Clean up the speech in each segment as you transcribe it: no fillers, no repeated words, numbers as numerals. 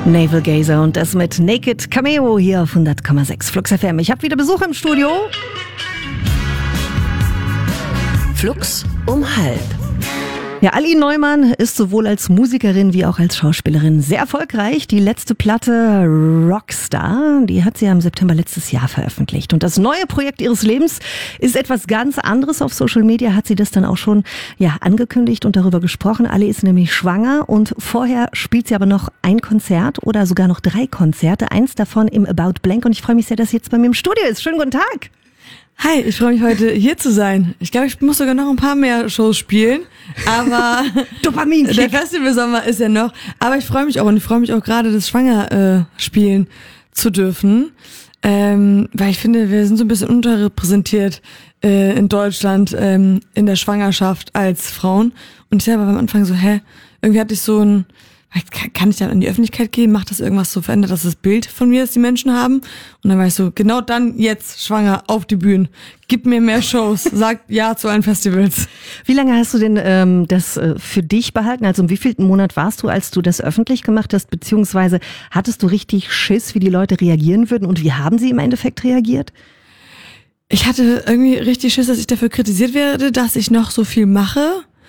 Navel Gazer und das mit Naked Cameo hier auf 100,6 Flux FM. Ich habe wieder Besuch im Studio. Flux um halb. Ja, Aline Neumann ist sowohl als Musikerin wie auch als Schauspielerin sehr erfolgreich. Die letzte Platte Rockstar, die hat sie im September letztes Jahr veröffentlicht. Und das neue Projekt ihres Lebens ist etwas ganz anderes. Auf Social Media hat sie das dann auch schon angekündigt und darüber gesprochen. Ali ist nämlich schwanger und vorher spielt sie aber noch ein Konzert oder sogar noch 3 Konzerte. Eins davon im About Blank und ich freue mich sehr, dass sie jetzt bei mir im Studio ist. Schönen guten Tag. Hi, ich freue mich heute hier zu sein. Ich glaube, ich muss sogar noch ein paar mehr Shows spielen, aber Dopamin. Der Festivalsommer ist ja noch. Aber ich freue mich auch und ich freue mich auch gerade, das Schwanger spielen zu dürfen, weil ich finde, wir sind so ein bisschen unterrepräsentiert in Deutschland in der Schwangerschaft als Frauen. Und ich selber war am Anfang so, irgendwie hatte ich so ein, kann ich dann in die Öffentlichkeit gehen? Macht das irgendwas so verändert, dass das Bild von mir, das die Menschen haben? Und dann war ich so, genau dann jetzt schwanger auf die Bühnen. Gib mir mehr Shows, sag ja zu allen Festivals. Wie lange hast du denn das für dich behalten? Also im wievielten Monat warst du, als du das öffentlich gemacht hast? Beziehungsweise hattest du richtig Schiss, wie die Leute reagieren würden? Und wie haben sie im Endeffekt reagiert? Ich hatte irgendwie richtig Schiss, dass ich dafür kritisiert werde, dass ich noch so viel mache.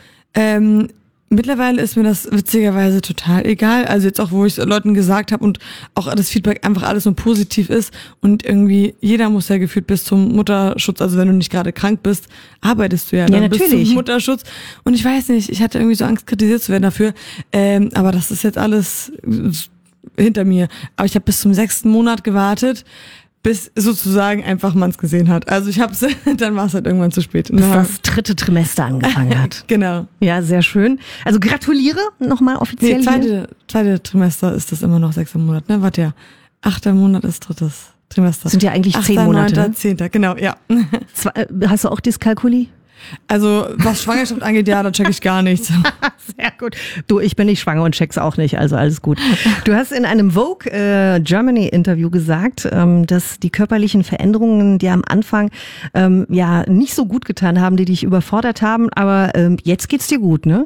Mittlerweile ist mir das witzigerweise total egal. Also jetzt auch, wo ich es Leuten gesagt habe und auch das Feedback einfach alles so positiv ist und irgendwie jeder muss ja gefühlt bis zum Mutterschutz, also wenn du nicht gerade krank bist, arbeitest du ja dann bis zum Mutterschutz. Und ich weiß nicht, ich hatte irgendwie so Angst, kritisiert zu werden dafür. Aber das ist jetzt alles hinter mir. Aber ich habe bis zum 6. Monat gewartet, bis sozusagen einfach man es gesehen hat. Also ich hab's, dann war es halt irgendwann zu spät. Bis das 3. Trimester angefangen hat. Genau. Ja, sehr schön. Also gratuliere nochmal offiziell. Nee, zweite Trimester ist das immer noch 6. Monat, ne? Warte ja. 8. Monat ist 3. Trimester. Das sind ja eigentlich 10 Monate. 9., 10. Genau, ja. Hast du auch Dyskalkulie? Also, was Schwangerschaft angeht, ja, da check ich gar nichts. Sehr gut. Du, ich bin nicht schwanger und check's auch nicht, also alles gut. Du hast in einem Vogue Germany Interview gesagt, dass die körperlichen Veränderungen dir am Anfang nicht so gut getan haben, die dich überfordert haben, aber jetzt geht's dir gut, ne?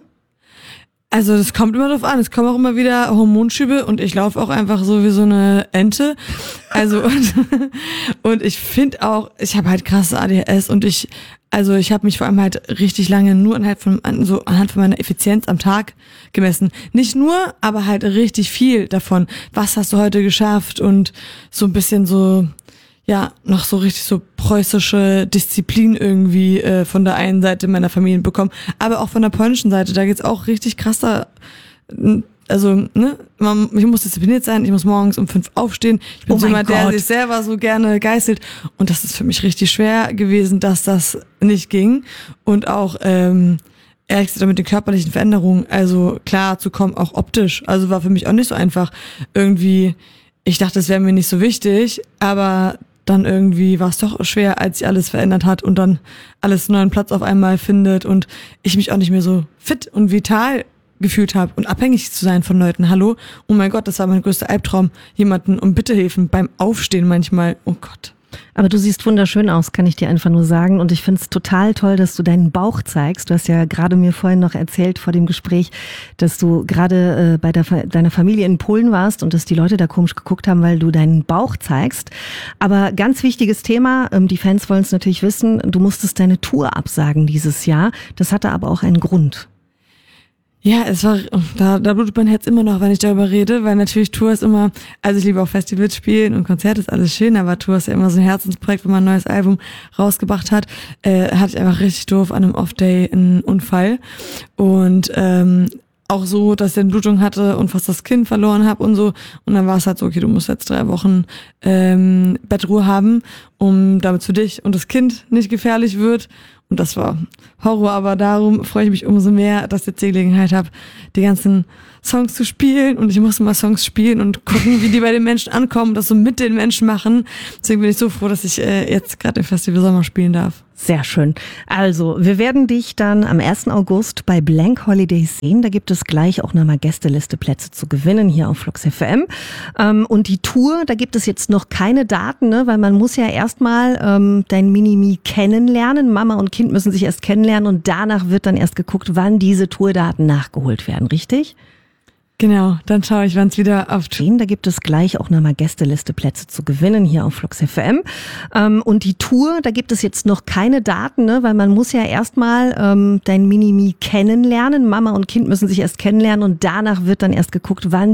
Also das kommt immer drauf an. Es kommen auch immer wieder Hormonschübe und ich laufe auch einfach so wie so eine Ente. Also und ich finde auch, ich habe halt krasse ADHS und ich habe mich vor allem halt richtig lange nur anhand von meiner Effizienz am Tag gemessen. Nicht nur, aber halt richtig viel davon. Was hast du heute geschafft? Und so ein bisschen so, ja, noch so richtig so preußische Disziplin irgendwie von der einen Seite meiner Familie bekommen. Aber auch von der polnischen Seite, da geht's auch richtig krasser. Also, ne, ich muss diszipliniert sein, ich muss morgens um 5 aufstehen. Ich bin so jemand, der sich selber so gerne geißelt. Und das ist für mich richtig schwer gewesen, dass das nicht ging. Und auch, ehrlich gesagt, mit den körperlichen Veränderungen, also klar zu kommen, auch optisch. Also war für mich auch nicht so einfach. Irgendwie, ich dachte, das wäre mir nicht so wichtig, aber dann irgendwie war es doch schwer, als sich alles verändert hat und dann alles einen neuen Platz auf einmal findet und ich mich auch nicht mehr so fit und vital gefühlt habe und abhängig zu sein von Leuten. Hallo? Oh mein Gott, das war mein größter Albtraum. Jemanden um Bitte helfen beim Aufstehen manchmal. Oh Gott. Aber du siehst wunderschön aus, kann ich dir einfach nur sagen. Und ich finde es total toll, dass du deinen Bauch zeigst. Du hast ja gerade mir vorhin noch erzählt vor dem Gespräch, dass du gerade bei deiner Familie in Polen warst und dass die Leute da komisch geguckt haben, weil du deinen Bauch zeigst. Aber ganz wichtiges Thema, die Fans wollen es natürlich wissen, du musstest deine Tour absagen dieses Jahr. Das hatte aber auch einen Grund. Ja, es war, da blutet mein Herz immer noch, wenn ich darüber rede, weil natürlich Tour ist immer, also ich liebe auch Festivals spielen und Konzerte ist alles schön, aber Tour ist ja immer so ein Herzensprojekt, wenn man ein neues Album rausgebracht hat, hatte ich einfach richtig doof an einem Off-Day einen Unfall und auch so, dass ich eine Blutung hatte und fast das Kind verloren habe und so. Und dann war es halt so, okay, du musst jetzt 3 Wochen Bettruhe haben, damit für dich und das Kind nicht gefährlich wird. Und das war Horror, aber darum freue ich mich umso mehr, dass ich jetzt die Gelegenheit habe, die ganzen Songs zu spielen. Und ich musste mal Songs spielen und gucken, wie die bei den Menschen ankommen, das so mit den Menschen machen. Deswegen bin ich so froh, dass ich jetzt gerade im Festival Sommer spielen darf. Sehr schön. Also, wir werden dich dann am 1. August bei Blank Holidays sehen. Da gibt es gleich auch nochmal Gästeliste-Plätze zu gewinnen hier auf Flux FM. Und die Tour, da gibt es jetzt noch keine Daten, ne? Weil man muss ja erstmal dein Mini-Me kennenlernen. Mama und Kind müssen sich erst kennenlernen und danach wird dann erst geguckt, wann diese Tourdaten nachgeholt werden, richtig? Genau, dann schaue ich, wann es wieder auf. Da gibt es gleich auch nochmal Gästeliste-Plätze zu gewinnen hier auf Flux FM. Und die Tour, da gibt es jetzt noch keine Daten, ne? Weil man muss ja erstmal dein Mini-Me kennenlernen. Mama und Kind müssen sich erst kennenlernen und danach wird dann erst geguckt, wann